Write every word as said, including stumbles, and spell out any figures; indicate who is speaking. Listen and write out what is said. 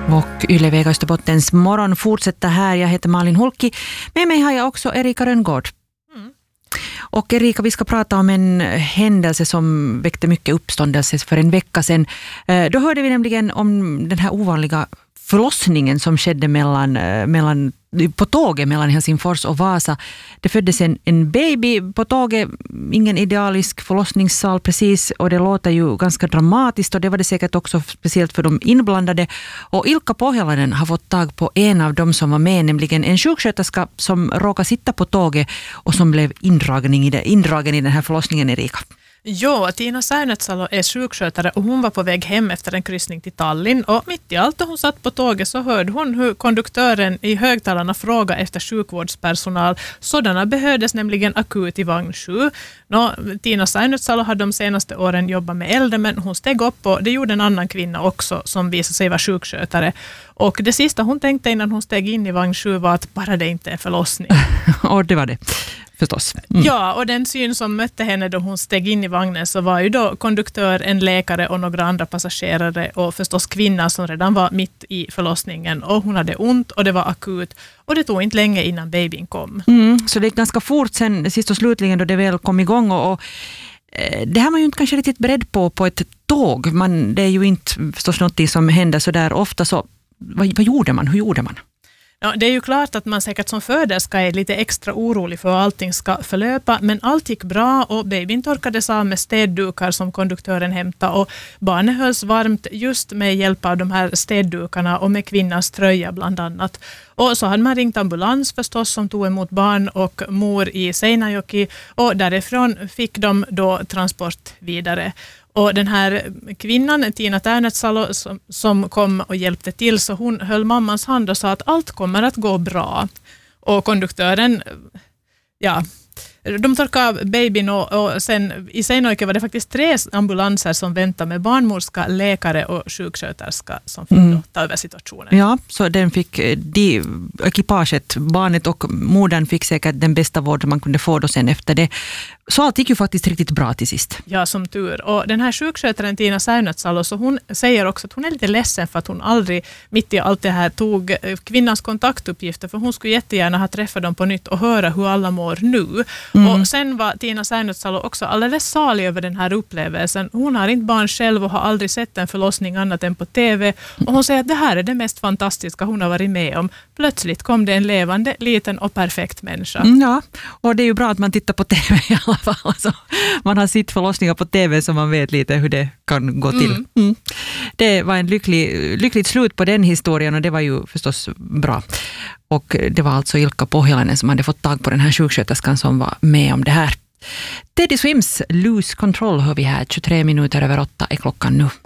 Speaker 1: Och Yle Vega Österbottens morgon fortsätter här. Jag heter Malin Hulki. Med mig har jag också Erika Rönngård. Mm. Och Erika, vi ska prata om en händelse som väckte mycket uppståndelse för en vecka sedan. Då hörde vi nämligen om den här ovanliga förlossningen som skedde mellan, mellan, på tåget mellan Helsingfors och Vasa. Det föddes en, en baby på tåget, ingen idealisk förlossningssal precis, och det låter ju ganska dramatiskt, och det var det säkert också speciellt för de inblandade. Och Ilkka Pohjalainen har fått tag på en av dem som var med, nämligen en sjuksköterska som råkade sitta på tåget och som blev indragen i, det, indragen i den här förlossningen, Erika.
Speaker 2: Jo, Tina Säynätsalo är sjukskötare och hon var på väg hem efter en kryssning till Tallinn, och mitt i allt då hon satt på tåget så hörde hon hur konduktören i högtalarna frågade efter sjukvårdspersonal. Sådana behövdes nämligen akut i vagn sju. Nå, Tina Säynätsalo hade de senaste åren jobbat med äldre, men hon steg upp, och det gjorde en annan kvinna också som visade sig vara sjukskötare. Och det sista hon tänkte innan hon steg in i vagn sju var att bara det inte är förlossning.
Speaker 1: Och det var det. Förstås. Mm.
Speaker 2: Ja, och den syn som mötte henne då hon steg in i vagnen så var ju då konduktör, en läkare och några andra passagerare, och förstås kvinnan som redan var mitt i förlossningen, och hon hade ont och det var akut, och det tog inte länge innan babyn kom.
Speaker 1: Mm, så det gick ganska fort sen sist och slutligen då det väl kom igång, och, och eh, det här man ju inte kanske riktigt beredd på på ett tåg. Man, det är ju inte förstås något som händer så där ofta, så vad, vad gjorde man? Hur gjorde man?
Speaker 2: Ja, det är ju klart att man säkert som föderska är lite extra orolig för hur allting ska förlöpa, men allt gick bra och babyn torkades av med städdukar som konduktören hämtade, och barnet hölls varmt just med hjälp av de här städdukarna och med kvinnans tröja bland annat. Och så hade man ringt ambulans förstås som tog emot barn och mor i Seinäjoki, och därifrån fick de då transport vidare. Och den här kvinnan, Tina Säynätsalo, som, som kom och hjälpte till, så hon höll mammans hand och sa att allt kommer att gå bra. Och konduktören, ja, de torkade av babyn, och, och sen i Seinäjoki var det faktiskt tre ambulanser som väntade med barnmorska, läkare och sjuksköterska som fick mm. ta över situationen.
Speaker 1: Ja, så den fick de, ekipaget, barnet och modern fick säkert den bästa vård man kunde få då sen efter det. Så allt gick ju faktiskt riktigt bra till sist.
Speaker 2: Ja, som tur. Och den här sjukskötaren Tina Säynätsalo, så hon säger också att hon är lite ledsen för att hon aldrig mitt i allt det här tog kvinnans kontaktuppgifter, för hon skulle jättegärna ha träffat dem på nytt och höra hur alla mår nu. Mm. Och sen var Tina Säynätsalo också alldeles salig över den här upplevelsen. Hon har inte barn själv och har aldrig sett en förlossning annat än på tv. Och hon säger att det här är det mest fantastiska hon har varit med om. Plötsligt kom det en levande, liten och perfekt människa.
Speaker 1: Mm, ja, och det är ju bra att man tittar på tv i alla fall. Alltså, man har sitt förlossningar på tv så man vet lite hur det kan gå till. Mm. Mm. Det var en lycklig, lyckligt slut på den historien, och det var ju förstås bra. Och det var alltså Ilkka Pohjalainen som hade fått tag på den här sjuksköterskan som var med om det här. Teddy Swims Lose Control hör vi här, tjugotre minuter över åtta är klockan nu.